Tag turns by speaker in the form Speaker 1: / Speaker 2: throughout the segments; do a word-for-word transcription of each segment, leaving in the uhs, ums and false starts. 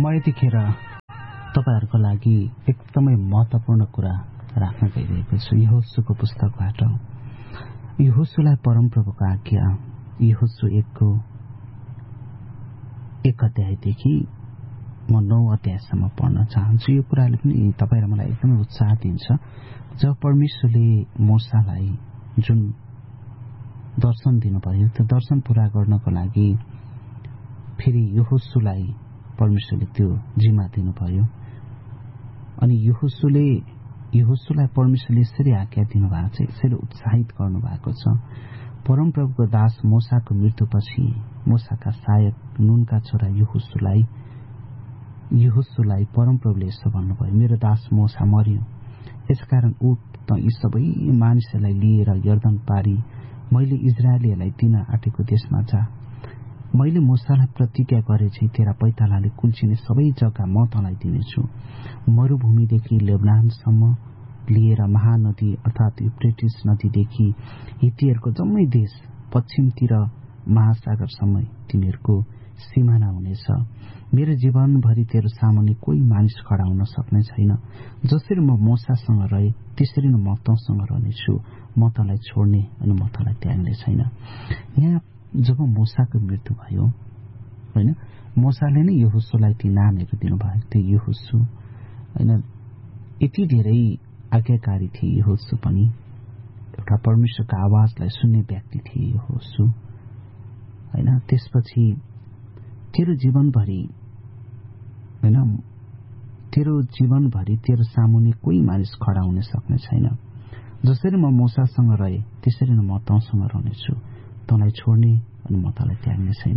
Speaker 1: म यतिखेर तपाईहरुको लागि एकदमै महत्त्वपूर्ण कुरा राख्न गइरहेको छु यहोशुको पुस्तकबाट। यहोशुलाई परमप्रभुको आज्ञा, यहोशु एकको एक अध्यायदेखि म नौ अध्यायसम्म पढ्न चाहन्छु। यो कुराले पनि तपाईहरु मलाई एकदमै उत्साह दिन्छ। जब परमेश्वरले मोसालाई जुन दर्शन दिनुभयो त्यो दर्शन पूरा गर्नको लागि फेरि यहोशुलाई परमेश्वरले त्यो जिम्मा दिनुभयो। अनि यहोशुले यहोशुलाई परमेश्वरले यसरी आज्ञा दिनुभएको छ, यसरी उत्साहित गर्नु भएको छ। परमप्रभुको दास मोसाको मृत्युपछि मोसाका सहायक नूनका छोरा यहोशुलाई यहोशुलाई परमप्रभुले यसो भन्नुभयो, मेरो दास मोसा मर्यो, यसकारण उठ त यी सबै मानिसहरूलाई लिएर यर्दन पारी मैले इजरायलीहरूलाई दिन आँटेको देशमा जा। मैले मोसालाई प्रतिज्ञा गरे चाहिँ तेरा पैतालाले कुल्चिने सबै जग्गा म तँलाई दिनेछु। मरूभूमिदेखि लेबनानसम्म लिएर महानदी अर्थात युफ्रेटिस नदीदेखि हित्तीहरूको जम्मै देश पश्चिमतिर महासागरसम्म तिमीहरूको सिमाना हुनेछ। मेरो जीवनभरि तेरो सामुन्ने कोही मानिस खडा हुन सक्ने छैन। जसरी म मोसासँग रहे त्यसरी नै म तँसँग रहनेछु। म तँलाई छोड्ने अनि म तँलाई त्याग्ने छैन। यहाँ जब मोसाको मृत्यु भयो होइन, मोसाले नै यहोशुलाई ती नामहरू दिनुभएको थियो। यहोशु होइन, यति धेरै आज्ञाकारी थिए यहोशु पनि, एउटा परमेश्वरको आवाजलाई सुन्ने व्यक्ति थिए यहोशु होइन। त्यसपछि तेरो जीवनभरि होइन, तेरो जीवनभरि तेरो सामुन्ने कोही मानिस खडा हुन सक्ने छैन। जसरी म मोसासँग रहे त्यसरी नै म तँसँग रहनेछु। तँलाई छोड्ने अनि म तँलाई त्याग्ने छैन।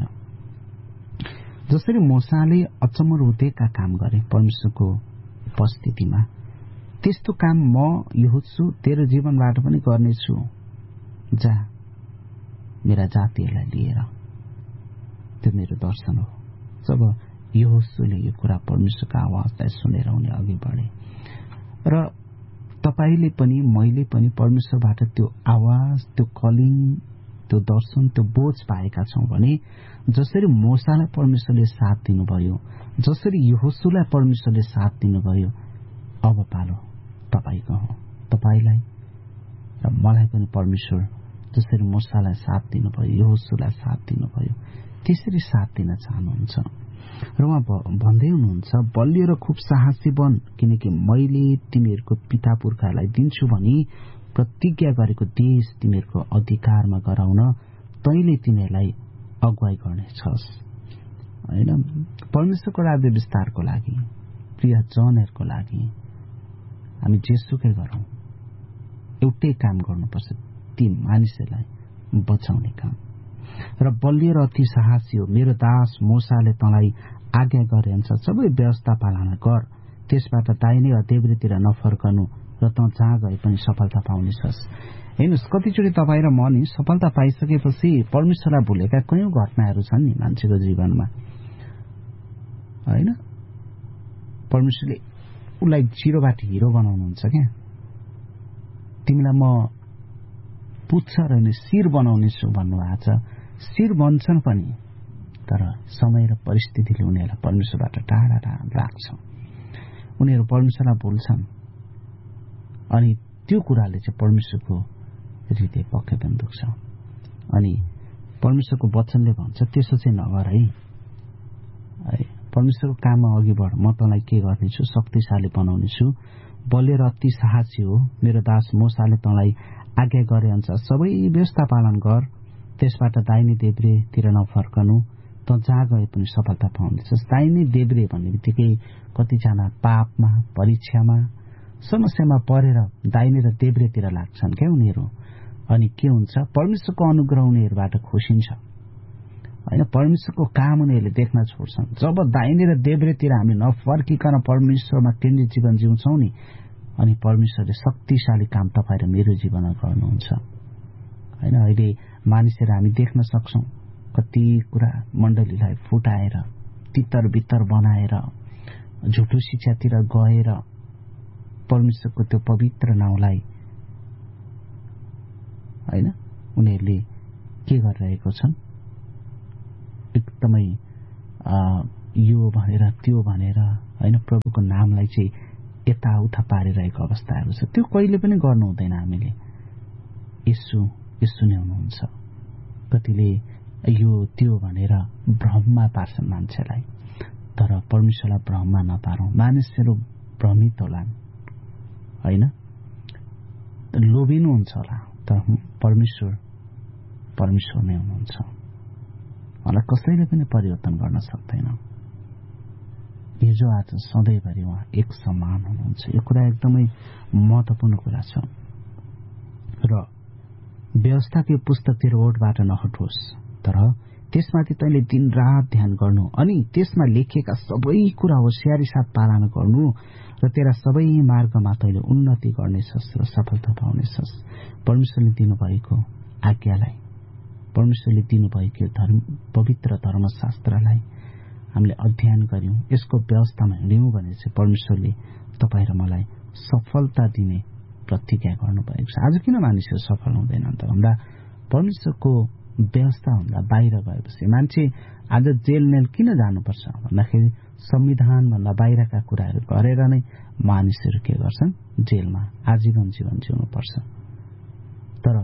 Speaker 1: जसरी मोसाले अचम्म उदेकका काम गरे परमेश्वरको उपस्थितिमा, त्यस्तो काम म यहोशु तेरो जीवनबाट पनि गर्नेछु। जा मेरा जातिहरूलाई लिएर। त्यो मेरो दर्शन हो। जब यहोशुले यो कुरा परमेश्वरको आवाजलाई सुनेर उनी अघि बढे र तपाईले पनि मैले पनि परमेश्वरबाट त्यो आवाज, त्यो कलिङ, त्यो दर्शन, त्यो बोझ पाएका छौं भने जसरी मोसालाई परमेश्वरले साथ दिनुभयो, जसरी यहोशुलाई परमेश्वरले साथ दिनुभयो, अब पालो तपाईको हो। तपाईलाई र मलाई पनि परमेश्वर जसरी मोसालाई साथ दिनुभयो, यहोशुलाई साथ दिनुभयो, त्यसरी साथ दिन चाहनुहुन्छ। र उहाँ भन्दै हुनुहुन्छ, बलियो र खुब साहसी बन, किनकि मैले तिमीहरूको पिता पुर्खालाई दिन्छु भनी प्रतिज्ञा गरेको देश तिमीहरूको अधिकारमा गराउन तैले तिमीहरूलाई अगुवाई गर्नेछस् होइन। परमेश्वरको राज्य विस्तारको लागि, प्रिय जनहरूको लागि हामी जेसुकै गरौं एउटै काम गर्नुपर्छ, ती मानिसहरूलाई बचाउने काम। र बलियो र अति साहसी हो, मेरो दास मोसाले तँलाई आज्ञा गरे अनुसार सबै व्यवस्था पालना गर। त्यसबाट दाहिने वा देब्रेतिर नफर्कनु र तँ जहाँ गए पनि सफलता पाउनेछस्। हेर्नुहोस्, कतिचोटि तपाईँ र म नि सफलता पाइसकेपछि परमेश्वरलाई भुलेका कयौं घटनाहरू छन् नि मान्छेको जीवनमा होइन। परमेश्वरले उसलाई जिरोबाट हिरो बनाउनुहुन्छ क्या। तिमीलाई म पुच्छ र शिर बनाउनेछु भन्नुभएको छ। शिर बन्छन् पनि, तर समय र परिस्थितिले उनीहरूलाई परमेश्वरबाट टाढा टाढा राख्छ। उनीहरू परमेश्वरलाई भुल्छन् अनि त्यो कुराले चाहिँ परमेश्वरको हृदय पक्कै पनि दुख्छ। अनि परमेश्वरको वचनले भन्छ त्यसो चाहिँ नगर है। परमेश्वरको काममा अघि बढ, म तँलाई के गर्नेछु, शक्तिशाली बनाउनेछु। बलियो र अति साहसी हो, मेरो दास मोसाले तँलाई आज्ञा गरे अनुसार सबै व्यवस्था पालन गर। त्यसबाट दाहिने देब्रेतिर नफर्कनु, त जहाँ गए पनि सफलता पाउनेछस्। दाहिने देब्रे भन्ने बित्तिकै कतिजना पापमा, परीक्षामा, समस्यामा परेर दाहिने र देब्रेतिर लाग्छन् क्या उनीहरू। अनि के हुन्छ, परमेश्वरको अनुग्रह उनीहरूबाट खोसिन्छ होइन। परमेश्वरको काम उनीहरूले देख्न छोड्छन्। जब दाहिने र देब्रेतिर हामी नफर्किकन परमेश्वरमा केन्द्रित जीवन जिउँछौं नि, अनि परमेश्वरले शक्तिशाली काम तपाईँ र मेरो जीवनमा गर्नुहुन्छ होइन। अहिले मानिसहरू हामी देख्न सक्छौं कति कुरा मण्डलीलाई फुटाएर, तितर बितर बनाएर, झुटो शिक्षातिर गएर परमेश्वरको त्यो पवित्र नाउँलाई होइन उनीहरूले के गरिरहेको छन्, एकदमै यो भनेर त्यो भनेर होइन प्रभुको नामलाई चाहिँ यताउता पारिरहेको अवस्थाहरू छ। त्यो कहिले पनि गर्नु हुँदैन। हामीले यसु यसु नै हुनुहुन्छ। कतिले यो त्यो भनेर भ्रममा पार्छन् मान्छेलाई, तर परमेश्वरलाई भ्रममा नपारौं। मानिसहरू भ्रमित होलान् होइन, लोभिनुहुन्छ होला, तर परमेश्वर परमेश्वर नै हुनुहुन्छ। उहाँलाई कसैले पनि परिवर्तन गर्न सक्दैन। हिजो आज सधैँभरि उहाँ एक समान हुनुहुन्छ। यो कुरा एकदमै महत्त्वपूर्ण कुरा छ। र व्यवस्थाको पुस्तकतिर ओठबाट नहटोस्, तर त्यसमाथि तैँले दिन रात ध्यान गर्नु अनि त्यसमा लेखिएका सबै कुरा होशियारी साथ पालना गर्नु र तेरा सबै मार्गमा तैँले उन्नति गर्नेछस् र सफलता पाउनेछस्। परमेश्वरले दिनुभएको आज्ञालाई, परमेश्वरले दिनुभएको धर्म पवित्र धर्मशास्त्रलाई हामीले अध्ययन गर्यौं, यसको व्यवस्थामा हिँड्यौं भने चाहिँ परमेश्वरले तपाईँ र मलाई सफलता दिने प्रतिज्ञा गर्नुभएको छ। आज किन मानिसहरू सफल हुँदैनन् त भन्दा परमेश्वरको व्यवस्था भन्दा बाहिर गएपछि। मान्छे आज जेल नेल किन जानुपर्छ भन्दाखेरि संविधान भन्दा बाहिरका कुराहरू गरेर नै मानिसहरू के गर्छन्, जेलमा आजीवन जीवन जिउनुपर्छ। तर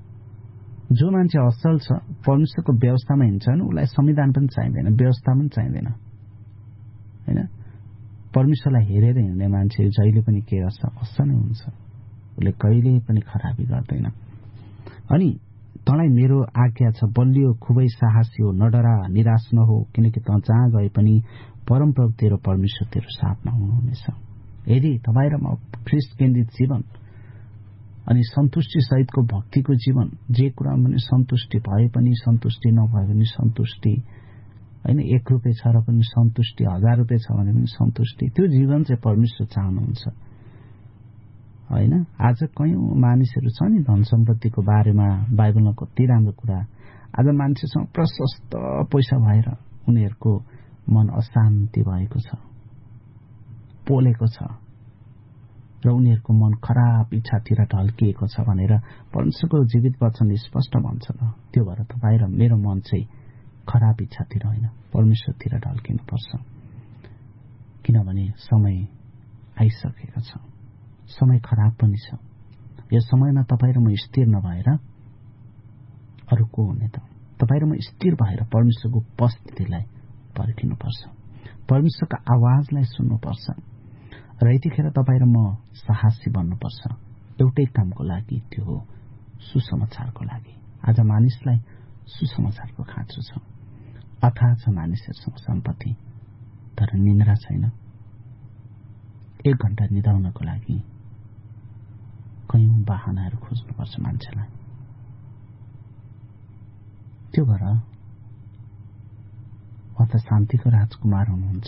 Speaker 1: जो मान्छे असल छ, परमेश्वरको व्यवस्थामा हिँड्छ भने उसलाई संविधान पनि चाहिँदैन, व्यवस्था पनि चाहिँदैन होइन। परमेश्वरलाई हेरेर हिँड्ने मान्छे जहिले पनि के गर्छ, असल नै हुन्छ। उसले कहिले पनि खराबी गर्दैन। अनि तँलाई मेरो आज्ञा छ, बलियो खुबै साहसी हो, नडरा निराश नहो, किनकि तँ जहाँ गए पनि परमप्रभु तेरो परमेश्वर तेरो साथमा हुनुहुनेछ। यदि तपाईँ र म ख्रीष्ट केन्द्रित जीवन अनि सन्तुष्टि सहितको भक्तिको जीवन, जे कुरामा पनि सन्तुष्टि भए पनि सन्तुष्टि नभए पनि सन्तुष्टि होइन, एक रुपियाँ छ र पनि सन्तुष्टि, हजार रुपियाँ छ भने पनि सन्तुष्टि, त्यो जीवन चाहिँ परमेश्वर चाहनुहुन्छ होइन। आज कयौं मानिसहरू छ नि धन सम्पत्तिको बारेमा बाइबलमा कति राम्रो कुरा। आज मान्छेसँग प्रशस्त पैसा भएर उनीहरूको मन अशान्ति भएको छ, पोलेको छ र उनीहरूको मन खराब इच्छातिर ढल्किएको छ भनेर परमेश्वरको जीवित वचनले स्पष्ट भन्छ। त त्यो भएर तपाईँ र मेरो मन चाहिँ खराब इच्छातिर होइन, परमेश्वरतिर ढल्किनुपर्छ। किनभने समय आइसकेको छ, समय खराब पनि छ। यो समयमा तपाईँ र म स्थिर नभएर अरू को हुने त? तपाईँ र म स्थिर भएर परमेश्वरको उपस्थितिलाई पर्खिनुपर्छ, परमेश्वरको आवाजलाई सुन्नुपर्छ र यतिखेर तपाईँ र म साहसी बन्नुपर्छ। एउटै कामको लागि, त्यो हो सुसमाचारको लागि। आज मानिसलाई सुसमाचारको खाँचो छ। अथाह छ मानिसहरूसँग सम्पत्ति, तर निन्द्रा छैन। एक घण्टा निदाउनको लागि कयौं बहानाहरू खोज्नुपर्छ मान्छेलाई। त्यो भएर उहाँ त शान्तिको राजकुमार हुनुहुन्छ।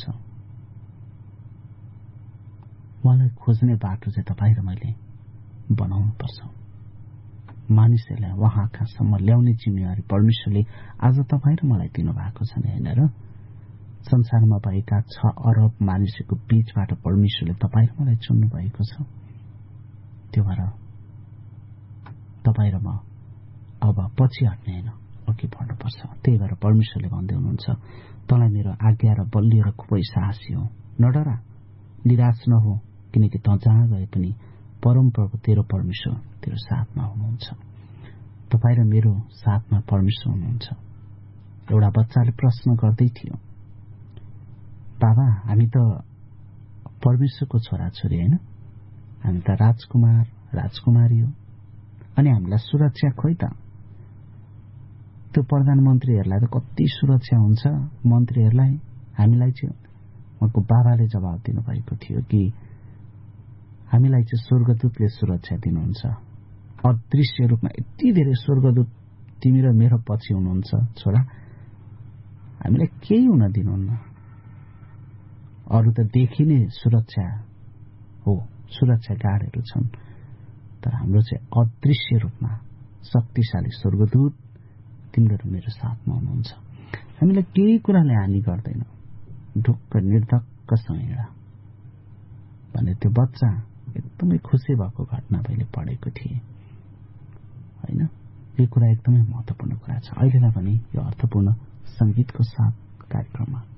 Speaker 1: उहाँलाई खोज्ने बाटो चाहिँ तपाईँ र मैले बनाउनु पर्छ। मानिसहरूलाई उहाँ कहाँसम्म ल्याउने जिम्मेवारी परमेश्वरले आज तपाईँ र मलाई दिनुभएको छ नि होइन र। संसारमा भएका छ अरब मानिसहरूको बीचबाट परमेश्वरले तपाईँ र मलाई चुन्नु भएको छ। त्यो भएर तपाईँ र म अब पछि हट्ने होइन, अघि बढ्नुपर्छ। त्यही भएर परमेश्वरले भन्दै हुनुहुन्छ, तँलाई मेरो आज्ञा र बलियो र खुबै साहसी हो, नडरा निराश नहो, किनकि तँ जहाँ गए पनि परमप्रभु तेरो परमेश्वर तेरो साथमा हुनुहुन्छ। तपाईँ र मेरो साथमा परमेश्वर हुनुहुन्छ। एउटा बच्चाले प्रश्न गर्दै थियो, बाबा हामी त परमेश्वरको छोराछोरी होइन, हामी त राजकुमार राजकुमारी हो, अनि हामीलाई सुरक्षा खोइ त? त्यो प्रधानमन्त्रीहरूलाई त कति सुरक्षा हुन्छ मन्त्रीहरूलाई, हामीलाई चाहिँ? उहाँको बाबाले जवाब दिनुभएको थियो कि हामीलाई चाहिँ स्वर्गदूतले सुरक्षा दिनुहुन्छ। अदृश्य रूपमा यति धेरै स्वर्गदूत तिमी र मेरो पछि हुनुहुन्छ छोरा, हामीलाई केही हुन दिनुहुन्न। अरू त देखिने सुरक्षा हो, सुरक्षा गार्डहरू छन्, तर हाम्रो चाहिँ अदृश्य रूपमा शक्तिशाली स्वर्गदूत तिम्रो र मेरो साथमा हुनुहुन्छ। हामीलाई केही कुराले हानि गर्दैन, ढुक्क निर्धक्कसँग हिँड भने त्यो बच्चा एकदमै खुसी भएको घटना मैले पढेको थिएँ होइन। यो कुरा एकदमै महत्त्वपूर्ण कुरा छ। अहिलेलाई पनि यो अर्थपूर्ण संगीतको साथ कार्यक्रममा